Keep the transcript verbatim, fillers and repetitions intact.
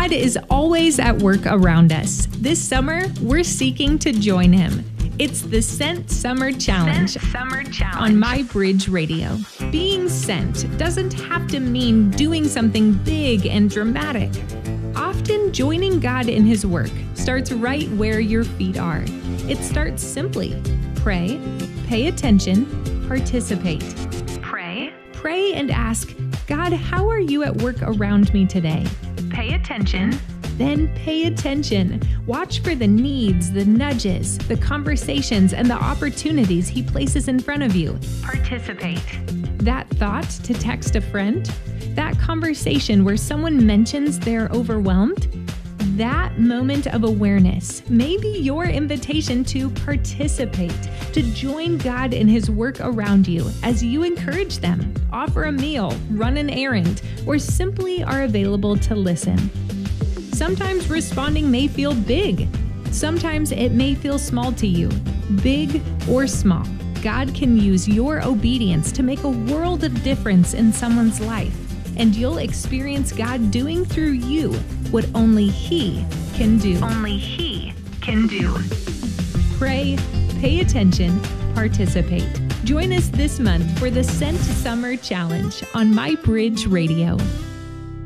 God is always at work around us. This summer, we're seeking to join Him. It's the Sent Summer Challenge, Sent Summer Challenge on My Bridge Radio. Being sent doesn't have to mean doing something big and dramatic. Often, joining God in His work starts right where your feet are. It starts simply. Pray, pay attention, participate. Pray, Pray and ask, God, how are you at work around me today? pay attention, Then pay attention. Watch for the needs, the nudges, the conversations, and the opportunities He places in front of you. participate, That thought to text a friend, that conversation where someone mentions they're overwhelmed, that moment of awareness may be your invitation to participate, to join God in His work around you as you encourage them, offer a meal, run an errand, or simply are available to listen. Sometimes responding may feel big. Sometimes it may feel small to you, big or small. God can use your obedience to make a world of difference in someone's life, and you'll experience God doing through you what only He can do. only He can do. Pray, pay attention, participate. Join us this month for the Sent Summer Challenge on My Bridge Radio.